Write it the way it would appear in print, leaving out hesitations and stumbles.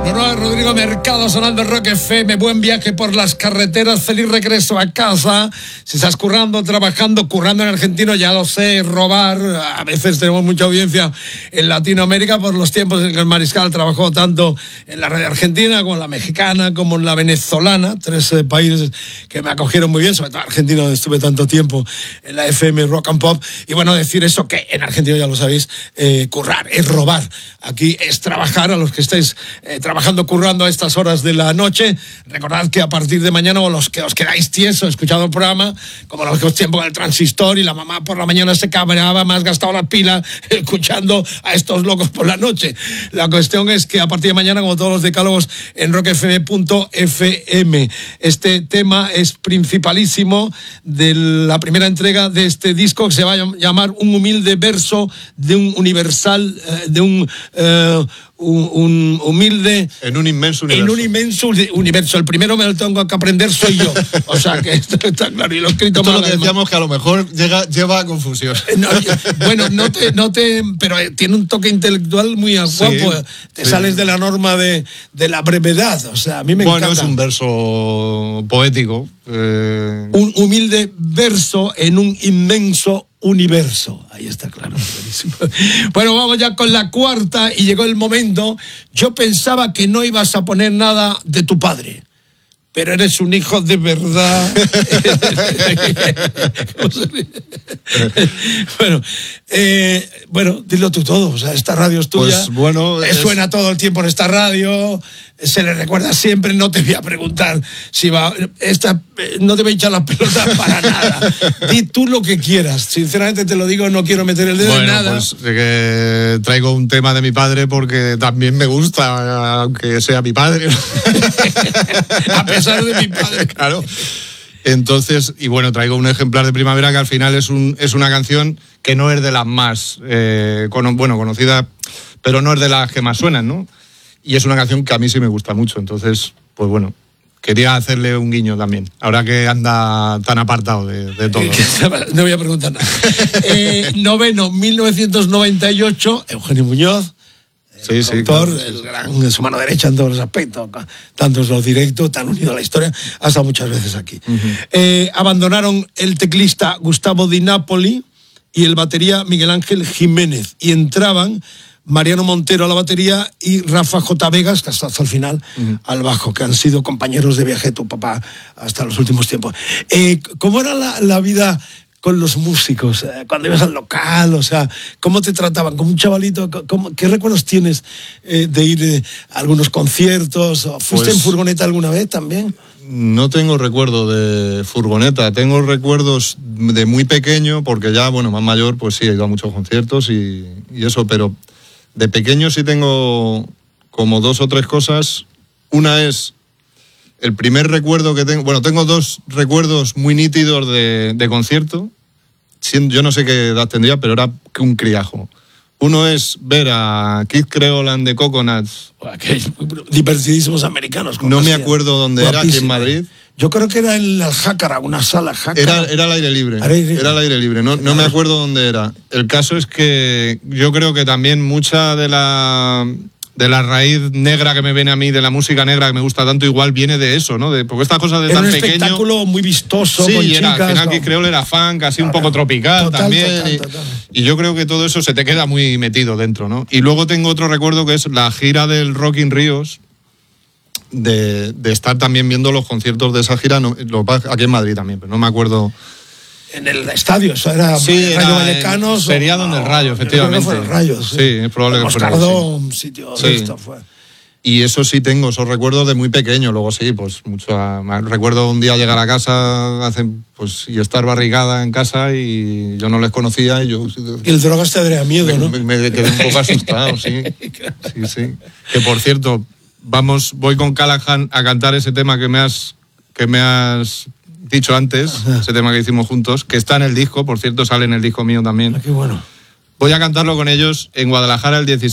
Rodrigo Mercado sonando Rock FM. Buen viaje por las carreteras, feliz regreso a casa. Si estás currando en argentino, ya lo sé, robar. A veces tenemos mucha audiencia en Latinoamérica por los tiempos en que el Mariscal trabajó tanto en la radio argentina como en la mexicana como en la venezolana, 3 países que me acogieron muy bien, sobre todo Argentina, donde estuve tanto tiempo en la FM Rock and Pop. Y bueno, decir eso, que en Argentina ya lo sabéis, currar es robar. Aquí es trabajar. A los que estáis currando a estas horas de la noche, recordad que a partir de mañana, o los que os quedáis tiesos escuchando el programa, como los que os tiempo en el transistor y la mamá por la mañana se cabreaba, me has gastado la pila escuchando a estos locos por la noche. La cuestión es que a partir de mañana, como todos los decálogos, en rockfm.fm. Este tema es principalísimo de la primera entrega de este disco, que se va a llamar Un humilde verso de un universal, un humilde en un inmenso universo. En un inmenso universo. El primero me lo tengo que aprender soy yo. O sea que esto está claro. Y lo he escrito mal. Lo que decíamos que a lo mejor lleva a confusión. Pero tiene un toque intelectual muy guapo. Te sales de la norma de la brevedad. O sea, a mí me encanta. Bueno, es un verso poético. Un humilde verso en un inmenso universo. Ahí está claro. Buenísimo. Bueno, vamos ya con la cuarta y llegó el momento. Yo pensaba que no ibas a poner nada de tu padre, pero eres un hijo de verdad. Bueno, dilo tú todo. O sea, esta radio es tuya. Pues bueno, suena todo el tiempo en esta radio. Se le recuerda siempre. No te voy a preguntar si va. No te voy a echar las pelotas para nada. Di tú lo que quieras. Sinceramente te lo digo, no quiero meter el dedo en nada. Pues que traigo un tema de mi padre porque también me gusta, aunque sea mi padre. A pesar de mi padre. Claro. Entonces, y bueno, traigo un ejemplar de Primavera que al final es una canción que no es de las más conocida, pero no es de las que más suenan, ¿no? Y es una canción que a mí sí me gusta mucho. Entonces, pues bueno, quería hacerle un guiño también, ahora que anda tan apartado de todo. No voy a preguntar nada. Noveno, 1998, Eugenio Muñoz. Sí, autor, claro, el gran, su mano derecha en todos los aspectos, tanto en lo directo, tan unido a la historia, ha estado muchas veces aquí. Abandonaron el teclista Gustavo Di Napoli y el batería Miguel Ángel Jiménez, y entraban Mariano Montero a la batería y Rafa J. Vegas, que hasta el final, al bajo, que han sido compañeros de viaje de tu papá hasta los últimos tiempos. ¿Cómo era la vida con los músicos, cuando ibas al local? O sea, ¿cómo te trataban? Como un chavalito, ¿qué recuerdos tienes de ir a algunos conciertos? ¿Fuiste en furgoneta alguna vez también? No tengo recuerdo de furgoneta, tengo recuerdos de muy pequeño, porque ya, bueno, más mayor, pues sí, he ido a muchos conciertos y eso, pero de pequeño sí tengo como 2 o 3 cosas. Una es el primer recuerdo que tengo. Bueno, tengo 2 recuerdos muy nítidos de concierto. Yo no sé qué edad tendría, pero era un criajo. Uno es ver a Kid Creole and the Coconuts. Divertidísimos americanos. No me acuerdo dónde era, aquí en Madrid. Yo creo que era en la Jácara, una sala Jácara. Era al aire libre. Era al aire libre. No me acuerdo dónde era. El caso es que yo creo que también mucha de la raíz negra que me viene a mí, de la música negra que me gusta tanto, igual viene de eso, ¿no? Porque esta cosa de tan pequeño. Era un espectáculo muy vistoso, sí, con chicas. Al final Kid Creole era funk, así un poco tropical total, también. Total. Y yo creo que todo eso se te queda muy metido dentro, ¿no? Y luego tengo otro recuerdo que es la gira del Rock in Ríos, de estar también viendo los conciertos de esa gira, aquí en Madrid también, pero no me acuerdo. En el estadio, eso era Rayo Vallecano. Sería donde el Rayo, efectivamente. Fue el Rayo, sí. Es probable que fuera. Un sitio de esto fue. Y eso sí tengo, esos recuerdos de muy pequeño. Luego sí, pues mucho. Recuerdo un día llegar a casa y estar barrigada en casa y yo no les conocía y yo. Y el drogas te daría miedo, ¿no? Me quedé un poco asustado, sí. Sí. Que por cierto, voy con Callahan a cantar ese tema que me has dicho antes, ese tema que hicimos juntos, que está en el disco, por cierto, sale en el disco mío también. Qué bueno. Voy a cantarlo con ellos en Guadalajara el 17.